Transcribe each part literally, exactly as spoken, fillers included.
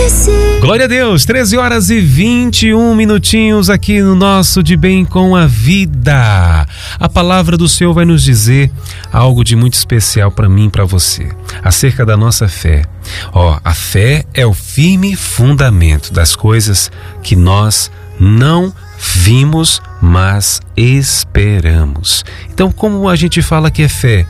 Glória a Deus, treze horas e vinte e um minutinhos aqui no nosso De Bem com a Vida. A palavra do Senhor vai nos dizer algo de muito especial para mim e para você, acerca da nossa fé. Ó, a fé é o firme fundamento das coisas que nós não vimos, mas esperamos. Então, como a gente fala que é fé?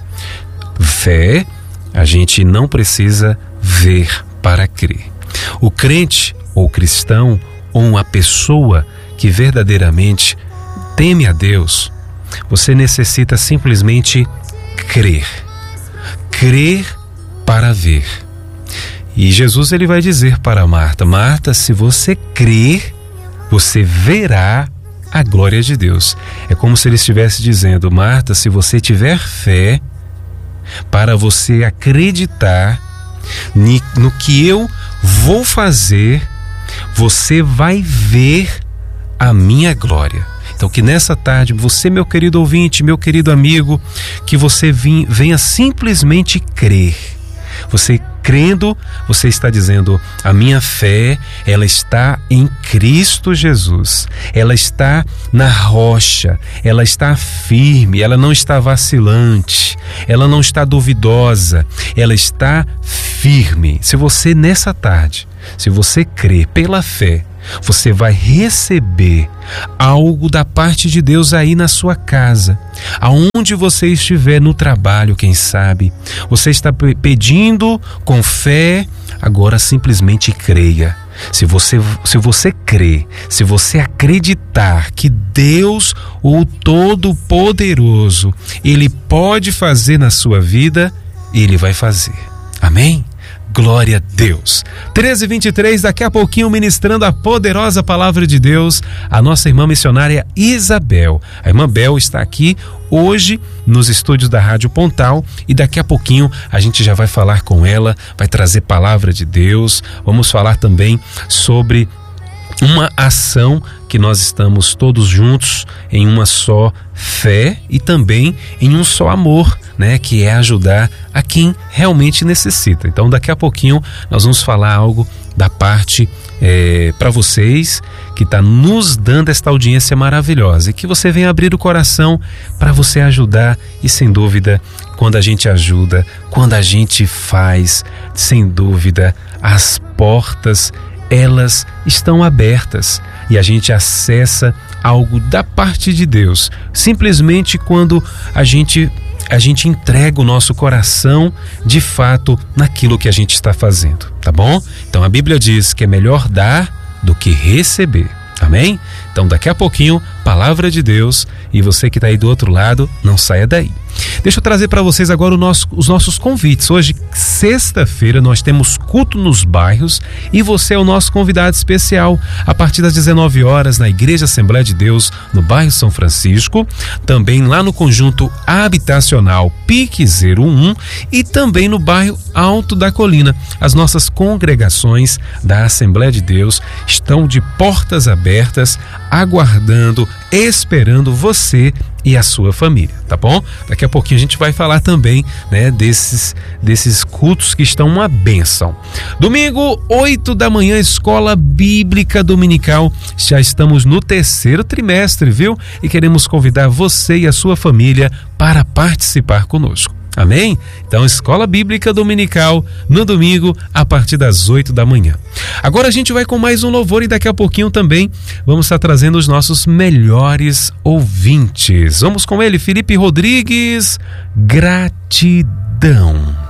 Fé, a gente não precisa ver para crer. O crente ou cristão ou uma pessoa que verdadeiramente teme a Deus, você necessita simplesmente crer. Crer para ver. E Jesus ele vai dizer para Marta: Marta, se você crer, você verá a glória de Deus. É como se ele estivesse dizendo: Marta, se você tiver fé, para você acreditar no que eu vou fazer, você vai ver a minha glória. Então que nessa tarde, você, meu querido ouvinte, meu querido amigo, que você venha simplesmente crer. Você crendo, você está dizendo: a minha fé, ela está em Cristo Jesus. Ela está na rocha, ela está firme, ela não está vacilante, ela não está duvidosa, ela está firme. Se você nessa tarde, se você crer pela fé, você vai receber algo da parte de Deus aí na sua casa, aonde você estiver, no trabalho, quem sabe. Você está pedindo com fé, agora simplesmente creia. Se você, se você crer, se você acreditar que Deus, o Todo-Poderoso, Ele pode fazer na sua vida, Ele vai fazer. Amém? Glória a Deus. treze e vinte e três, daqui a pouquinho ministrando a poderosa palavra de Deus, a nossa irmã missionária Isabel. A irmã Bel está aqui hoje nos estúdios da Rádio Pontal e daqui a pouquinho a gente já vai falar com ela, vai trazer palavra de Deus. Vamos falar também sobre uma ação que nós estamos todos juntos em uma só fé e também em um só amor, né? Que é ajudar a quem realmente necessita. Então daqui a pouquinho nós vamos falar algo da parte é, para vocês que está nos dando esta audiência maravilhosa e que você venha abrir o coração para você ajudar. E sem dúvida, quando a gente ajuda, quando a gente faz, sem dúvida, as portas elas estão abertas e a gente acessa algo da parte de Deus, simplesmente quando a gente, a gente entrega o nosso coração de fato naquilo que a gente está fazendo, tá bom? Então a Bíblia diz que é melhor dar do que receber, amém? Então daqui a pouquinho, palavra de Deus, e você que está aí do outro lado, não saia daí. Deixa eu trazer para vocês agora o nosso, os nossos convites. Hoje, sexta-feira, nós temos culto nos bairros e você é o nosso convidado especial. A partir das dezenove horas, na Igreja Assembleia de Deus, no bairro São Francisco, também lá no conjunto habitacional Pique zero um e também no bairro Alto da Colina. As nossas congregações da Assembleia de Deus estão de portas abertas, aguardando, esperando você e a sua família, tá bom? Daqui a pouquinho a gente vai falar também, né, desses, desses cultos que estão uma bênção. Domingo, oito da manhã, Escola Bíblica Dominical. Já estamos no terceiro trimestre, viu? E queremos convidar você e a sua família para participar conosco. Amém? Então, Escola Bíblica Dominical no domingo a partir das oito da manhã. Agora a gente vai com mais um louvor e daqui a pouquinho também vamos estar trazendo os nossos melhores ouvintes. Vamos com ele, Felipe Rodrigues, Gratidão.